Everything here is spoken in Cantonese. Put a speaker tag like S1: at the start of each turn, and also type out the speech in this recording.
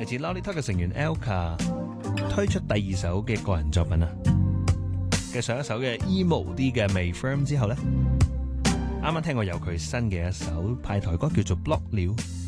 S1: 自 Lolita 嘅成員 Elka 推出第2首嘅個人作品啊，嘅上一首嘅 emo 啲嘅未 firm 之後呢，啱啱聽過有佢新嘅一首派台歌叫做 Block 了。